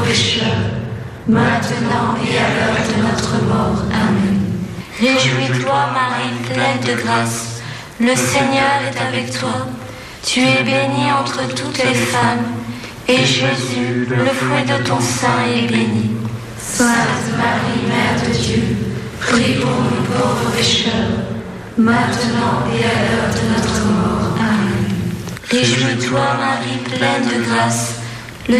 pécheurs, maintenant et à l'heure de notre mort. Amen. Réjouis-toi, Marie, pleine de grâce, le Seigneur est avec toi. Tu es bénie entre toutes les femmes, et Jésus, le fruit de ton sein, est béni. Sainte Marie, Mère de Dieu, prie pour nous pauvres pécheurs, maintenant et à l'heure de notre mort. Amen. Réjouis-toi, Marie, pleine de grâce,